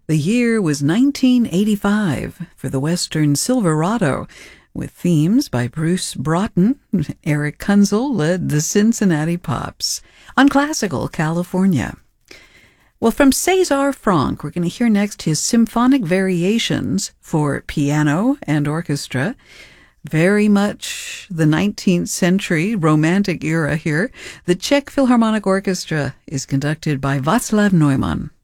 The year was 1985 for the Western Silverado, with themes by Bruce Broughton. Eric Kunzel led the Cincinnati Pops on Classical California. Well, from César Franck, we're going to hear next his symphonic variations for piano and orchestra. Very much the 19th century romantic era here. The Czech Philharmonic Orchestra is conducted by Václav Neumann.